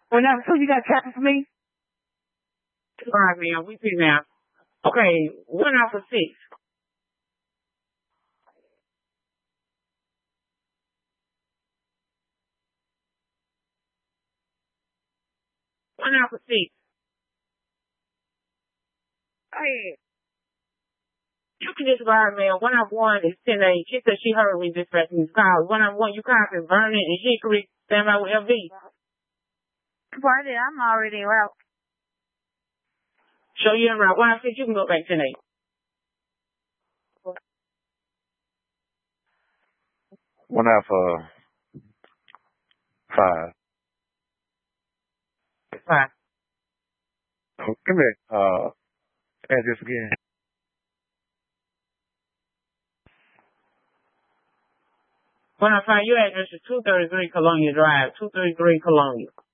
Well, now, so you got traffic for me? All right, ma'am. We see now. Okay, 1 out for 6. 1 out for 6. Hey, you can just ride, man. 1 out 1 is 10-8. She said she heard me dispatching these calls. 1 out 1, you copy Vernon and Hickory. Stand by with LV. Party, I'm already en route. Show you en route. 1 out 6, you can go back 10-8. One out for 5. 5. Oh, come here. Add this again. When I find your address is 233 Colonia Drive, 233 Colonia.